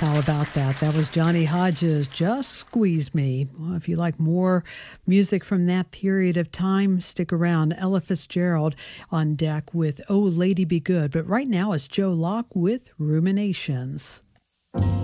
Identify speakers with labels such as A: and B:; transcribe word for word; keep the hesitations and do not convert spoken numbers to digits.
A: How about that? That was Johnny Hodges, Just Squeeze Me. Well, if you like more music from that period of time, stick around. Ella Fitzgerald on deck with Oh Lady Be Good. But right now it's Joe Locke with Ruminations.